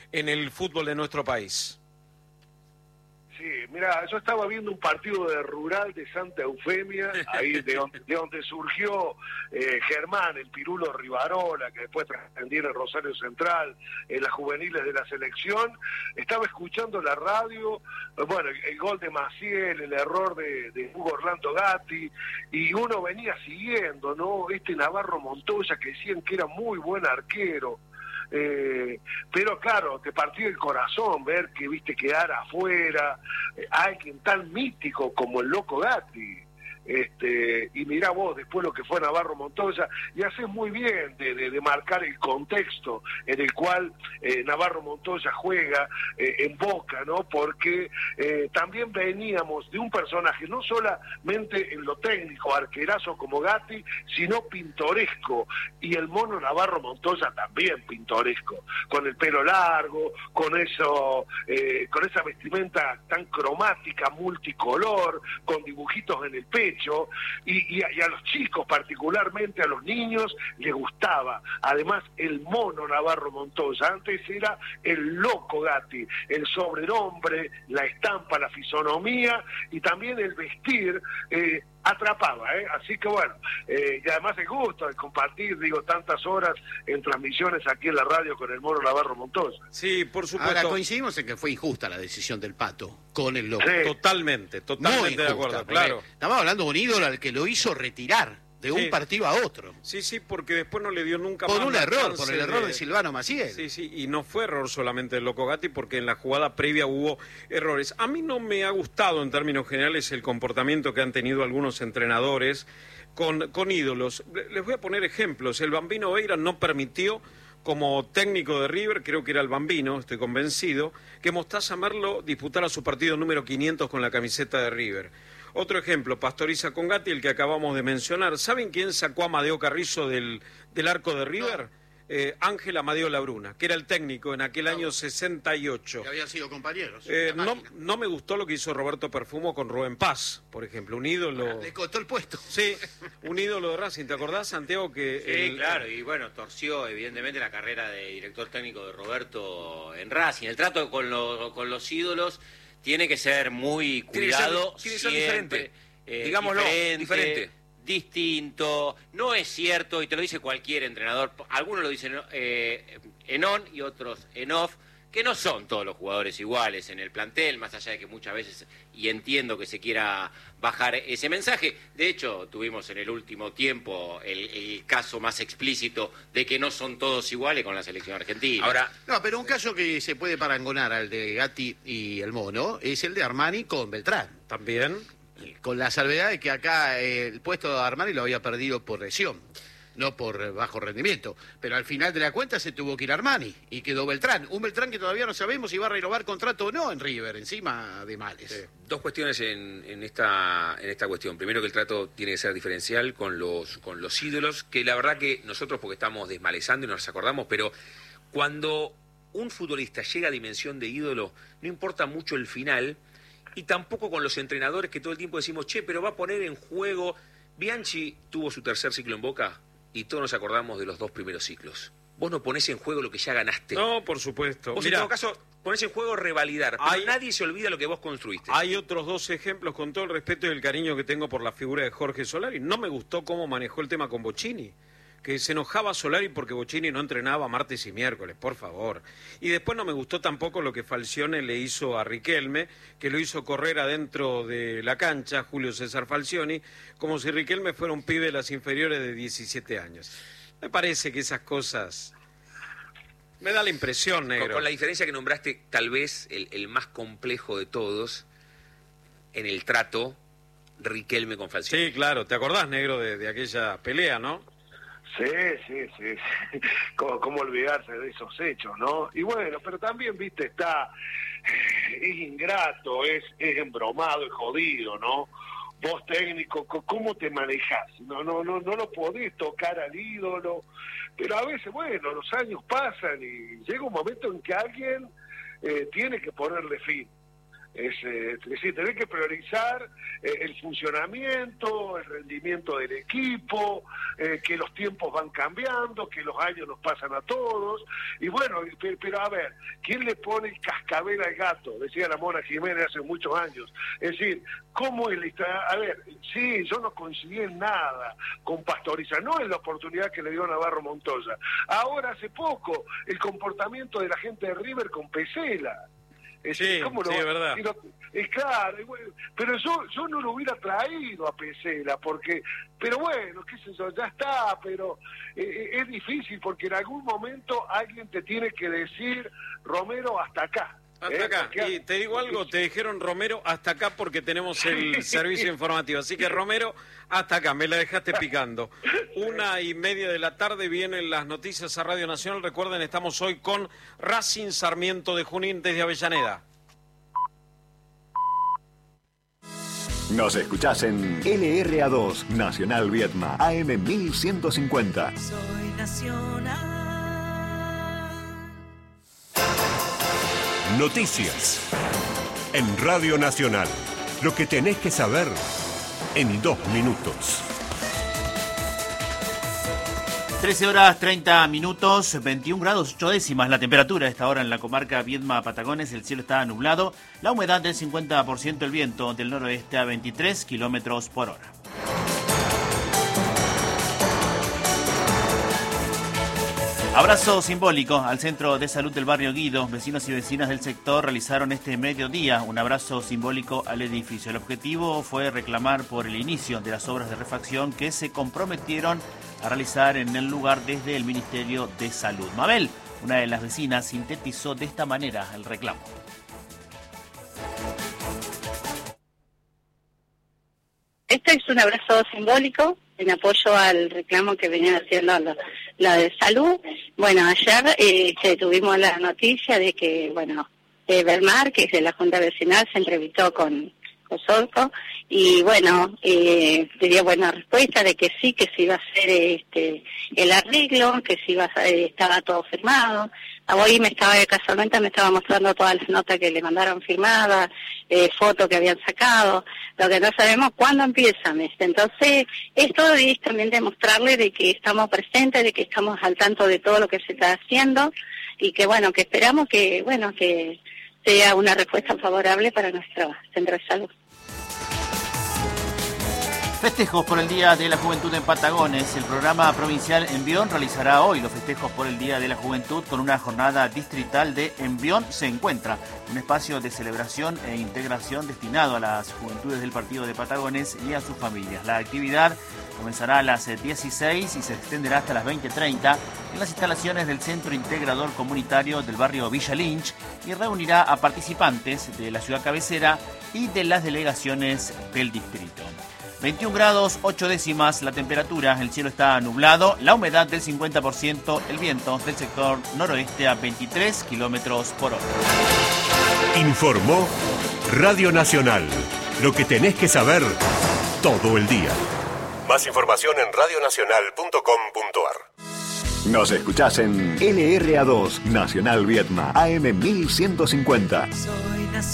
en el fútbol de nuestro país. Sí, mira, yo estaba viendo un partido de Rural de Santa Eufemia, ahí de donde surgió Germán, el Pirulo Rivarola, que después trascendió en el Rosario Central, en las juveniles de la selección. Estaba escuchando la radio, bueno, el gol de Maciel, el error de Hugo Orlando Gatti, y uno venía siguiendo, ¿no? Navarro Montoya, que decían que era muy buen arquero. Pero claro, te partió el corazón ver que viste quedar afuera alguien tan mítico como el Loco Gatti. Y mirá vos después lo que fue Navarro Montoya, y haces muy bien de marcar el contexto en el cual Navarro Montoya juega en Boca, ¿no? Porque también veníamos de un personaje no solamente en lo técnico, arquerazo como Gatti, sino pintoresco, y el mono Navarro Montoya también pintoresco, con el pelo largo, con esa vestimenta tan cromática, multicolor, con dibujitos en el pecho. Y a los chicos, particularmente a los niños, les gustaba. Además, el mono Navarro Montoya, antes era el Loco Gatti, el sobrenombre, la estampa, la fisonomía y también el vestir, atrapaba, así que bueno, y además el gusto de compartir, tantas horas en transmisiones aquí en la radio con el mono Navarro Montoya. Sí, por supuesto. Ahora coincidimos en que fue injusta la decisión del Pato con el Loco. Sí. Totalmente de acuerdo, claro. Estamos hablando de un ídolo al que lo hizo retirar de un partido a otro. Sí, porque después no le dio nunca por más un error, por el error de Silvano Maciel. Sí, y no fue error solamente del Loco Gatti, porque en la jugada previa hubo errores. A mí no me ha gustado en términos generales el comportamiento que han tenido algunos entrenadores con ídolos. Les voy a poner ejemplos. El Bambino Veira no permitió, como técnico de River, creo que era el Bambino, estoy convencido, que Mostaza Merlo disputara su partido número 500 con la camiseta de River. Otro ejemplo, Pastoriza con Gatti, el que acabamos de mencionar. ¿Saben quién sacó a Amadeo Carrizo del arco de River? Ángel Amadeo Labruna, que era el técnico en aquel año 68. Que habían sido compañeros. No me gustó lo que hizo Roberto Perfumo con Rubén Paz, por ejemplo, un ídolo. Le costó el puesto. Sí, un ídolo de Racing. ¿Te acordás, Santiago? Sí, claro, y bueno, torció evidentemente la carrera de director técnico de Roberto en Racing. El trato con los ídolos tiene que ser muy cuidado. Tiene que ser diferente. Digámoslo, diferente. Distinto. No es cierto, y te lo dice cualquier entrenador, algunos lo dicen en on y otros en off, que no son todos los jugadores iguales en el plantel, más allá de que muchas veces, y entiendo que se quiera bajar ese mensaje. De hecho, tuvimos en el último tiempo el caso más explícito de que no son todos iguales con la selección argentina. Ahora, no, pero un caso que se puede parangonar al de Gatti y el Mono es el de Armani con Beltrán. También. Con la salvedad de que acá el puesto de Armani lo había perdido por lesión, no por bajo rendimiento. Pero al final de la cuenta se tuvo que ir Armani y quedó Beltrán. Un Beltrán que todavía no sabemos si va a renovar contrato o no en River, encima de males. Dos cuestiones en esta cuestión. Primero, que el trato tiene que ser diferencial con los ídolos, que la verdad que nosotros, porque estamos desmalezando y nos acordamos, pero cuando un futbolista llega a dimensión de ídolo, no importa mucho el final. Y tampoco con los entrenadores que todo el tiempo decimos, pero va a poner en juego. Bianchi tuvo su tercer ciclo en Boca y todos nos acordamos de los 2 primeros ciclos. Vos no ponés en juego lo que ya ganaste. No, por supuesto. Vos en todo caso ponés en juego revalidar, pero nadie se olvida lo que vos construiste. Hay otros 2 ejemplos, con todo el respeto y el cariño que tengo por la figura de Jorge Solari. No me gustó cómo manejó el tema con Bochini, que se enojaba Solari porque Bochini no entrenaba martes y miércoles, por favor. Y después no me gustó tampoco lo que Falcione le hizo a Riquelme, que lo hizo correr adentro de la cancha, Julio César Falcioni, como si Riquelme fuera un pibe de las inferiores de 17 años. Me parece que esas cosas... Me da la impresión, negro. Con la diferencia que nombraste, tal vez el más complejo de todos, en el trato, Riquelme con Falcioni. Sí, claro. ¿Te acordás, negro, de aquella pelea, no? Sí. ¿Cómo olvidarse de esos hechos, no? Y bueno, pero también, viste, es ingrato, es embromado, es jodido, ¿no? Vos técnico, ¿cómo te manejás? No lo podés tocar al ídolo, pero a veces, bueno, los años pasan y llega un momento en que alguien tiene que ponerle fin. Es decir, tenés que priorizar el funcionamiento, el rendimiento del equipo, que los tiempos van cambiando, que los años nos pasan a todos. Y bueno, pero a ver, ¿quién le pone el cascabel al gato? Decía la Mona Jiménez hace muchos años. Es decir, ¿cómo es la... A ver, sí, yo no coincidí en nada con Pastoriza, no en la oportunidad que le dio Navarro Montoya. Ahora, hace poco, el comportamiento de la gente de River con Pesela. Sí, ¿cómo sí, es verdad. Claro, pero yo no lo hubiera traído a Pesela, pero bueno, qué sé yo, ya está, pero es difícil porque en algún momento alguien te tiene que decir, Romero, hasta acá. Hasta acá. Y te digo algo, te dijeron, Romero, hasta acá porque tenemos el servicio informativo. Así que, Romero, hasta acá, me la dejaste picando. 1:30 de la tarde vienen las noticias a Radio Nacional. Recuerden, estamos hoy con Racing Sarmiento de Junín desde Avellaneda. Nos escuchás en LRA2, Nacional Viedma, AM 1150. Soy Nacional. Noticias en Radio Nacional. Lo que tenés que saber en 2 minutos. 13 horas 30 minutos, 21 grados 8 décimas la temperatura a esta hora en la comarca Viedma-Patagones. El cielo está nublado, la humedad del 50%, el viento del noroeste a 23 kilómetros por hora. Abrazo simbólico al Centro de Salud del Barrio Guido. Vecinos y vecinas del sector realizaron este mediodía un abrazo simbólico al edificio. El objetivo fue reclamar por el inicio de las obras de refacción que se comprometieron a realizar en el lugar desde el Ministerio de Salud. Mabel, una de las vecinas, sintetizó de esta manera el reclamo. Este es un abrazo simbólico en apoyo al reclamo que venían haciendo la de salud. Bueno, ayer tuvimos la noticia de que, Belmar, que es de la Junta Vecinal, se entrevistó con Sorco y te dio buena respuesta de que sí, que se iba a hacer el arreglo, que sí estaba todo firmado. Hoy casualmente me estaba mostrando todas las notas que le mandaron firmadas, fotos que habían sacado. Lo que no sabemos cuándo empiezan. Entonces, esto es también demostrarle de que estamos presentes, de que estamos al tanto de todo lo que se está haciendo y que que esperamos que sea una respuesta favorable para nuestro centro de salud. Festejos por el Día de la Juventud en Patagones. El programa provincial Envión realizará hoy los festejos por el Día de la Juventud con una jornada distrital de Envión se encuentra, un espacio de celebración e integración destinado a las juventudes del partido de Patagones y a sus familias. La actividad comenzará a las 16 y se extenderá hasta las 20:30 en las instalaciones del Centro Integrador Comunitario del barrio Villa Lynch y reunirá a participantes de la ciudad cabecera y de las delegaciones del distrito. 21 grados 8 décimas la temperatura, el cielo está nublado, la humedad del 50%, el viento del sector noroeste a 23 kilómetros por hora. Informó Radio Nacional. Lo que tenés que saber todo el día. Más información en radionacional.com.ar. Nos escuchás en LRA2, Nacional Viedma, AM 1150. Soy Nacional.